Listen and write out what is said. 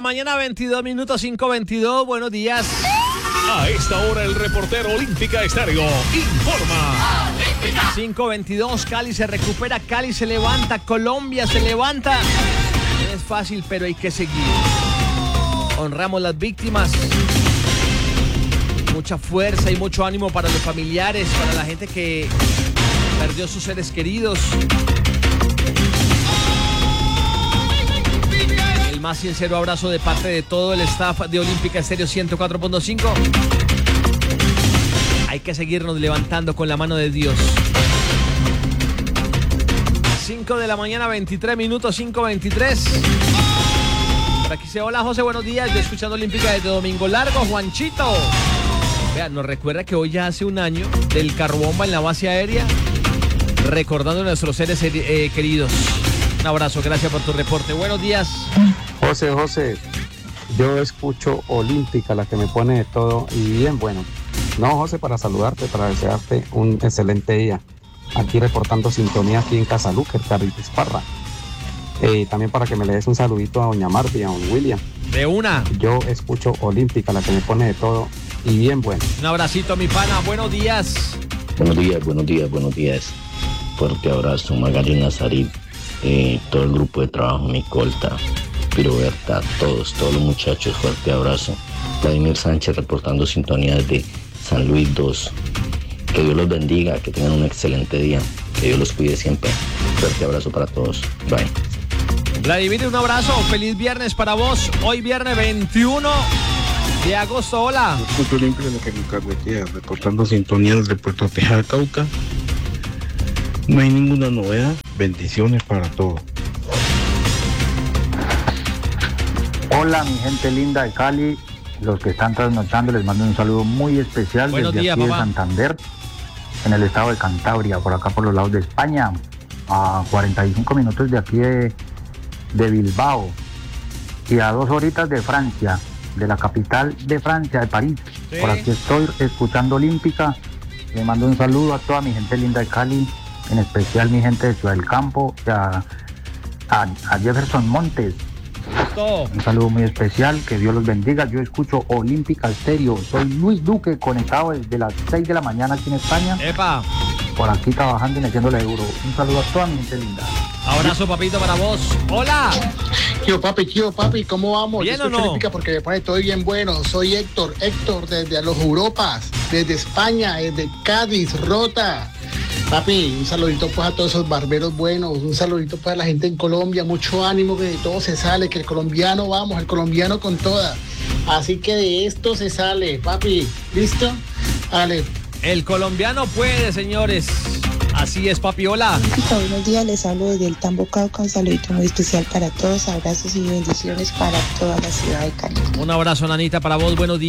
mañana, 22 minutos, 5:22. Buenos días. A esta hora el reportero Olímpica Estéreo informa. 5:22, Cali se recupera, Cali se levanta, Colombia se levanta. No es fácil, pero hay que seguir. Honramos las víctimas. Mucha fuerza y mucho ánimo para los familiares, para la gente que perdió sus seres queridos. El más sincero abrazo de parte de todo el staff de Olímpica Estéreo 104.5. Hay que seguirnos levantando con la mano de Dios. 5 de la mañana, 23 minutos, 5:23. Por aquí se hola José, buenos días. Yo escuchando Olímpica desde Domingo Largo, Juanchito. Vean, nos recuerda que hoy ya hace un año del carrobomba en la base aérea, recordando a nuestros seres queridos. Un abrazo, gracias por tu reporte. Buenos días. José, yo escucho Olímpica, la que me pone de todo y bien bueno. No, José, para saludarte, para desearte un excelente día. Aquí reportando sintonía aquí en Casaluque, Carritis Parra. También para que me le des un saludito a doña Marvia, a don William. De una. Yo escucho Olímpica, la que me pone de todo y bien bueno. Un abracito, mi pana. Buenos días. Buenos días. Fuerte abrazo, Magali Nazarit, todo el grupo de trabajo, mi colta, Piroberta, todos los muchachos, fuerte abrazo. Vladimir Sánchez reportando sintonía desde San Luis 2. Que Dios los bendiga, que tengan un excelente día, que Dios los cuide siempre. Fuerte abrazo para todos. Bye. Vladimir, un abrazo. Feliz viernes para vos. Hoy viernes 21 de agosto. Hola. Escucho Olímpica de la carretera, reportando sintonía desde Puerto Tejada, Cauca. No hay ninguna novedad. Bendiciones para todos. Hola, mi gente linda de Cali. Los que están trasnochando, les mando un saludo muy especial. Buenos desde días, aquí papá. de Santander, en el estado de Cantabria, por acá por los lados de España, a 45 minutos de aquí de Bilbao y a 2 horitas de Francia, de la capital de Francia, de París. Sí. Por aquí estoy escuchando Olímpica. Le mando un saludo a toda mi gente linda de Cali, en especial mi gente de Ciudad del Campo, y a Jefferson Montes. Todo. Un saludo muy especial, que Dios los bendiga. Yo escucho Olímpica Estéreo. Soy Luis Duque, conectado desde las 6 de la mañana aquí en España. Epa. Por aquí trabajando y metiéndole euro. Un saludo a toda mi gente linda. Abrazo, papito, para vos. Hola. Tío papi, ¿cómo vamos? ¿Bien Yo o escucho no? Olímpica porque me pone todo bien bueno. Soy Héctor desde los Europas, desde España, desde Cádiz, Rota. Papi, un saludito pues a todos esos barberos buenos, un saludito para la gente en Colombia, mucho ánimo, que de todo se sale, que el colombiano vamos, el colombiano con toda. Así que de esto se sale, papi. ¿Listo? Dale. El colombiano puede, señores. Así es, papi. Hola. Buenos días, les hablo desde el Tambo Cauca, un saludito muy especial para todos, abrazos y bendiciones para toda la ciudad de Cali. Un abrazo, nanita, para vos. Buenos días.